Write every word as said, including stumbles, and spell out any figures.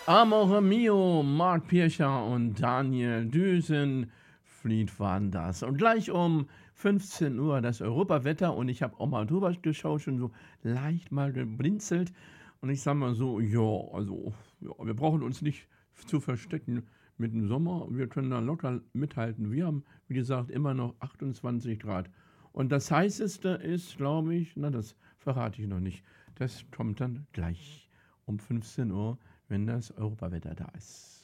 Amore mio, Mark Pircher und Daniel Düsenfried waren das. Und gleich um fünfzehn Uhr das Europawetter und ich habe auch mal drüber geschaut, schon so leicht mal geblinzelt. Und ich sage mal so, ja, also ja, wir brauchen uns nicht zu verstecken mit dem Sommer. Wir können da locker mithalten. Wir haben, wie gesagt, immer noch achtundzwanzig Grad. Und das heißeste ist, glaube ich, na, das verrate ich noch nicht. Das kommt dann gleich um fünfzehn Uhr, wenn das Europawetter da ist.